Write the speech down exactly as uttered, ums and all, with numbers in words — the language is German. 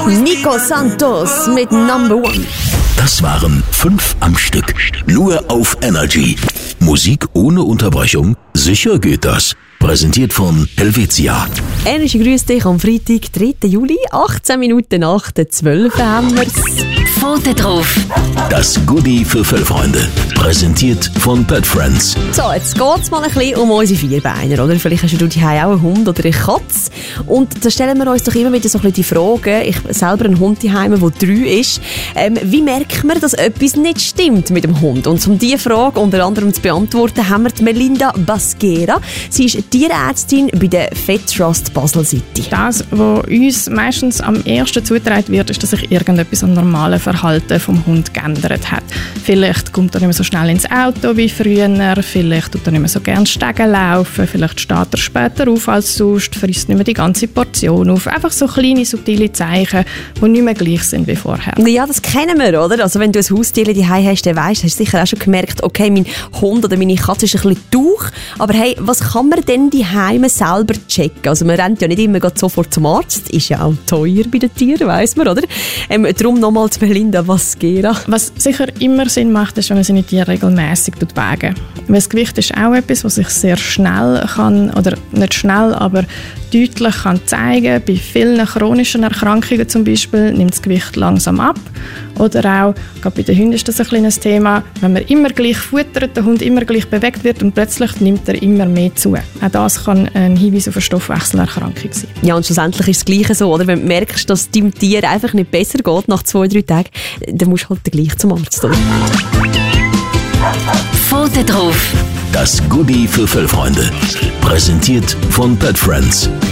Nico Santos mit Number One. Das waren fünf am Stück. Nur auf Energy. Musik ohne Unterbrechung? Sicher geht das. Präsentiert von Helvetia. Energy grüßt dich am Freitag, dritter Juli, achtzehn Minuten nach der zwölf haben wir's. Pfote drauf. Das Goodie für Füllfreunde. Präsentiert von Pet Friends. So, jetzt geht's mal ein bisschen um unsere Vierbeiner, oder? Vielleicht hast du zu Hause auch einen Hund oder eine Katze. Und da stellen wir uns doch immer wieder so ein bisschen die Frage, ich selber einen Hund zu Hause, der drei ist, ähm, wie merkt man, dass etwas nicht stimmt mit dem Hund? Und um diese Frage unter anderem zu beantworten, haben wir die Melinda Basquera. Sie ist Tierärztin bei der Vet Trust Basel City. Das, was uns meistens am ersten zugetragen wird, ist, dass sich irgendetwas am normalen Verhalten vom Hund geändert hat. Vielleicht kommt er nicht mehr so schnell ins Auto wie früher, vielleicht tut er nicht mehr so gerne Stegen laufen, vielleicht steht er später auf als sonst, frisst nicht mehr die ganze Portion auf. Einfach so kleine, subtile Zeichen, die nicht mehr gleich sind wie vorher. Ja, das kennen wir, oder? Also wenn du ein Haustier daheim hast, dann weisst, hast du sicher auch schon gemerkt, okay, mein Hund oder meine Katze ist ein bisschen durch, aber hey, was kann man denn daheim selber checken? Also man rennt ja nicht immer sofort zum Arzt, ist ja auch teuer bei den Tieren, weiss man, oder? Ähm, darum nochmal zu Melinda Basquera. Was sicher immer Sinn macht, ist, wenn man seine Tiere regelmässig wägen. Weil das Gewicht ist auch etwas, was sich sehr schnell kann, oder nicht schnell, aber deutlich kann zeigen. Bei vielen chronischen Erkrankungen zum Beispiel nimmt das Gewicht langsam ab. Oder auch, gerade bei den Hunden ist das ein kleines Thema, wenn man immer gleich futtert, der Hund immer gleich bewegt wird und plötzlich nimmt er immer mehr zu. Auch das kann ein Hinweis auf eine Stoffwechselerkrankung sein. Ja, und schlussendlich ist das Gleiche so, oder? Wenn du merkst, dass deinem Tier einfach nicht besser geht nach zwei, drei Tagen, dann musst du halt gleich zum Arzt, oder? Pfote drauf. Das Goodie für Füllfreunde. Präsentiert von Pet Friends.